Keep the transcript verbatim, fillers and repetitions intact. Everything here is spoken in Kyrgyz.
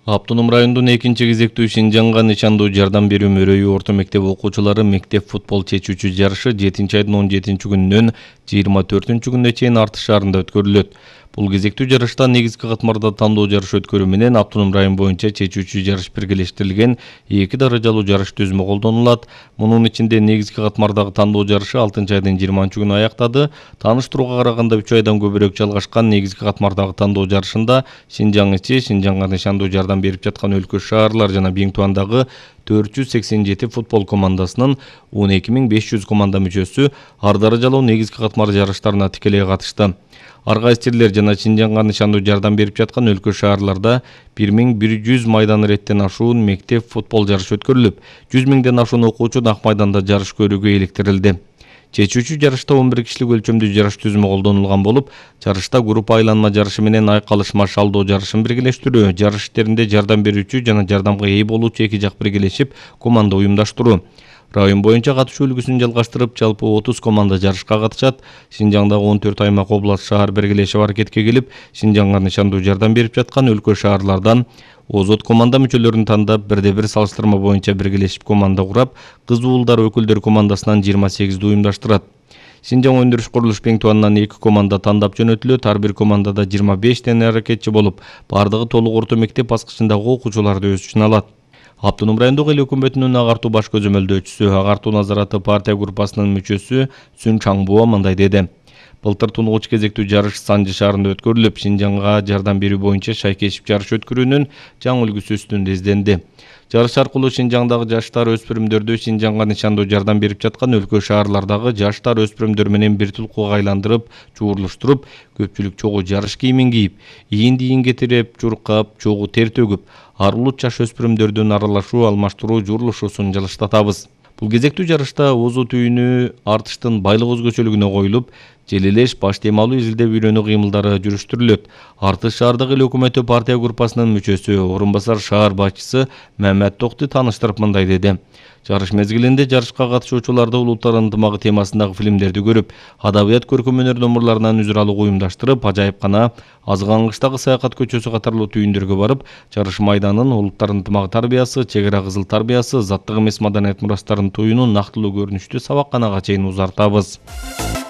Автоном райондун экинчи кезектүү Шинжаңга нышандуу жардам берүү мөрөйү орто мектеп окуучулары мектеп футбол чечүүчү жарышы жетинчи айдын он жетинчи күнүнөн жыйырма төртүнчү күнүнө чейин Арты шаарында өткөрүлөт. Бул кезектүү жарышта негизги катмарда тандоо жарыш өткөрүү менен автоном район боюнча чечүүчү жарыш биргелештирилген эки даражалуу жарыш түзүмү колдонулат. Мунун ичинде негизги катмардагы тандоо жарышы алтынчы айдын жыйырманчы күнү аяктады. Тааныштырууга караганда үч айдан көбүрөөк жалгашкан негизги катмардагы тандоо жарышында Шинжаң ичи, Шинжаңга нышандуу жардам берип жаткан өлкө шаарлар жана Биңтуандагы төрт жүз сексен жети футбол командасынын он эки миң беш жүз команда мүчөсү ар даражалуу негизги катмар жарыштарына тикелей катышты. Ар кайсы жерлер жана Шинжаңга нышандуу жардам берип жаткан өлкө шаарларда бир миң бир жүз майдан реттен ашуун мектеп футбол жарышы өткөрүлүп, жүз миңден ашуун окуучу ак майданда жарыш көрүүгө иликтирилди. Чечүүчү жарышта он бир кишилик өлчөмдүү жарыш түзүмү колдонулган болуп, жарышта группа айланма жарышы менен айкалышма шалдоо жарышын биргелештирүү, жарыш иштеринде жардам берүүчү жана жардамга ээ болуучу эки жак биргелешип команда уюмдаштыруу. Район боюнча катышуу үлгүсүн жалгаштырып, жалпы отуз команда жарышка катышат. Шинжаңдагы он төрт аймак, област, шаар биргелешип аракетке келип, Шинжаңга нышандуу жардам берип жаткан өлкө шаарлардан озот команда мүчөлөрүн тандап, бирде бир салыштырма боюнча биргелешип команда курап, кыз уулдар өкүлдөр командасынан жыйырма сегизди уюмдаштырат. Шинжаң өндүрүш курулуш Биңтуандан эки команда тандап жөнөтүлөт. Ар бир командада жыйырма беш тен аракетчи болуп, бардыгы толук орто мектеп баскычындагы окуучуларды өз ичине алат. Автоном райондук эл өкмөтүнүн агартуу баш көзөмөлдөөчүсү, агартуу назараты партия группасынын мүчөсү Сүн Чаңбуа мындай деди. Былтыр тунугуч кезектүү жарыш Санжы шаарында өткөрүлүп, Шинжаңга жардам берүү боюнча шайкешип жарыш өткөрүүнүн жаңы үлгүсү үстүндө изденди. Жарыш аркылуу Шинжаңдагы жаштар өспүрүмдөрдү Шинжаңга нышандуу жардам берип жаткан өлкө шаарлардагы жаштар өспүрүмдөр менен бир тулкууга айландырып, жуурлуштуруп, көпчүлүк чогуу жарыш кийимин кийип, ийинди ийинге тиреп, чуркап, чогуу тер төгүп, ар улут жаш өспүрүмдөрдүн аралашуу, алмаштыруу, жуурлушуусун жылыштатабыз. Бул кезектүү жарышта Озу түйүнү артыштын байлык өзгөчөлүгүнө коюлуп, желелеш, баш темалуу изилдеп үйрөнүү кыймылдары жүрүштүрүлөт. Артыш шаардык эл өкмөтү партия группасынын мүчөсү, орун басар шаар башчысы Мамат Токти тааныштырып мындай деди. Жарыш мезгилинде жарышка катышуучуларды улуттар ынтымагы темасындагы фильмдерди көрүп, адабият көркөм өнөр номурларынан үзүр алууга уюмдаштырып, ажайыпкана, Азгангычтагы саякат көчөсү катарлуу түйүндөргө барып, жарыш майданын, улуттар ынтымагы тарбиясы, чек ара кызыл тарбиясы, заттык эмес маданият мурастарын туюунун нактылуу көрүнүштүү сабакканага чейин узартабыз.